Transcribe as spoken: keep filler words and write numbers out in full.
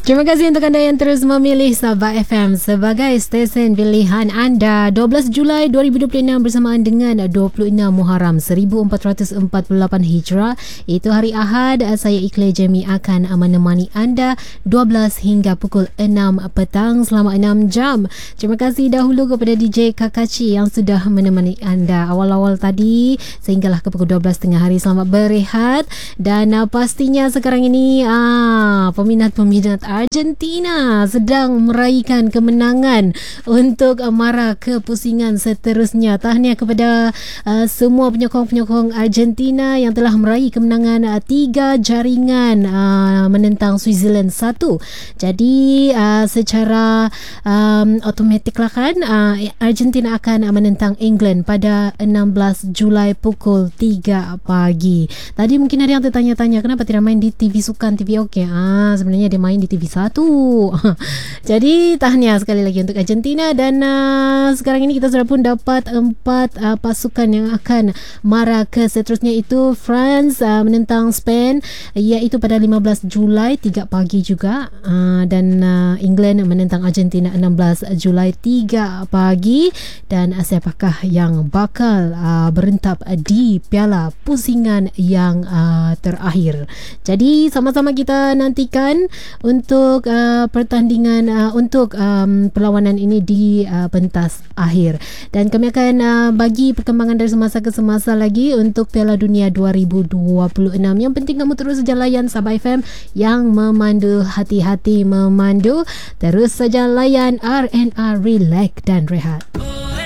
Terima kasih untuk anda yang terus memilih Sabah F M sebagai stesen pilihan anda. dua belas Julai dua ribu dua puluh enam bersamaan dengan dua puluh enam Muharram seribu empat ratus empat puluh lapan Hijrah. Itu hari Ahad. Saya Ikhlas Jami akan menemani anda dua belas hingga pukul enam petang selama enam jam. Terima kasih dahulu kepada D J Kakachi yang sudah menemani anda awal-awal tadi sehinggalah ke pukul dua belas tengah hari. Selamat berehat dan uh, pastinya sekarang ini ah, peminat-peminat Argentina sedang meraihkan kemenangan untuk uh, mara ke pusingan seterusnya. Tahniah kepada uh, semua penyokong-penyokong Argentina yang telah meraih kemenangan uh, tiga jaringan uh, menentang Switzerland satu. Jadi uh, secara um, automatik lah kan uh, Argentina akan uh, menentang England pada enam belas Julai pukul tiga pagi. Tadi mungkin ada yang tertanya-tanya kenapa tidak main di T V Sukan, T V Okey. Ah, sebenarnya dia main di T V satu. Jadi tahniah sekali lagi untuk Argentina dan uh, sekarang ini kita sudah pun dapat empat uh, pasukan yang akan mara ke seterusnya, itu France uh, menentang Spain iaitu pada lima belas Julai tiga pagi juga uh, dan uh, England menentang Argentina enam belas Julai tiga pagi. Dan uh, siapakah yang bakal uh, berentap di piala pusingan yang uh, terakhir. Jadi sama-sama kita nantikan untuk uh, pertandingan uh, untuk um, perlawanan ini di uh, pentas akhir. Dan kami akan uh, bagi perkembangan dari semasa ke semasa lagi untuk Piala Dunia dua ribu dua puluh enam. Yang penting kamu terus saja layan Sabah F M yang memandu, hati-hati memandu. Terus saja layan R and R, relax dan rehat.